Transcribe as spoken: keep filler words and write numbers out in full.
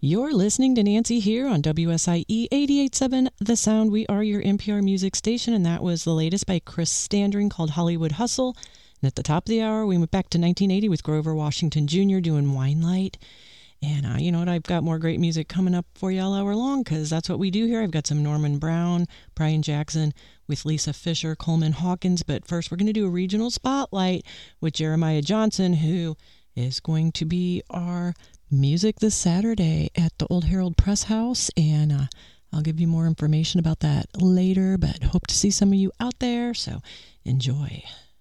You're listening to Nancy here on W S I E eighty-eight point seven The Sound. We are your N P R music station, and that was the latest by Chris Standring called Hollywood Hustle. And at the top of the hour, we went back to nineteen eighty with Grover Washington Junior doing Wine Light. And uh, you know what? I've got more great music coming up for you all hour long because that's what we do here. I've got some Norman Brown, Brian Jackson with Lisa Fisher, Coleman Hawkins. But first, we're going to do a regional spotlight with Jeremiah Johnson, who is going to be our music this Saturday at the Old Herald Press House. And uh, I'll give you more information about that later, but hope to see some of you out there. So enjoy.